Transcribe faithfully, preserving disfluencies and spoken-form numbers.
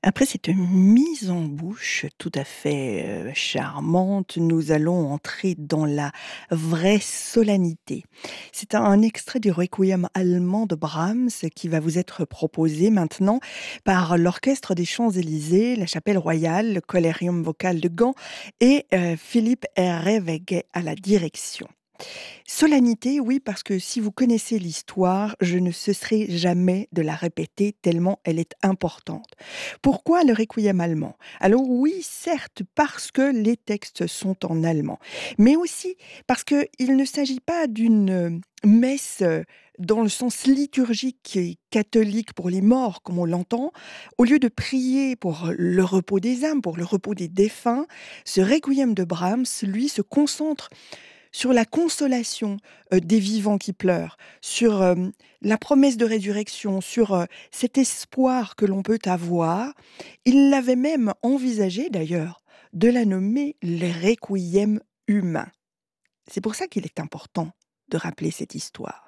Après cette mise en bouche tout à fait, heu, charmante, nous allons entrer dans la vraie solennité. C'est un extrait du Requiem allemand de Brahms qui va vous être proposé maintenant par l'Orchestre des Champs-Élysées, la Chapelle Royale, le Collegium vocal de Gand et heu, Philippe Herreweghe à la direction. Solennité, oui, parce que si vous connaissez l'histoire, je ne cesserai jamais de la répéter tellement elle est importante. Pourquoi le requiem allemand? Alors oui, certes, parce que les textes sont en allemand, mais aussi parce qu'il ne s'agit pas d'une euh, messe euh, dans le sens liturgique et catholique pour les morts, comme on l'entend. Au lieu de prier pour le repos des âmes, pour le repos des défunts, ce requiem de Brahms, lui, se concentre sur la consolation, heu, des vivants qui pleurent, sur, hem, la promesse de résurrection, sur, heu, cet espoir que l'on peut avoir. Il l'avait même envisagé d'ailleurs de la nommer le requiem humain. C'est pour ça qu'il est important de rappeler cette histoire.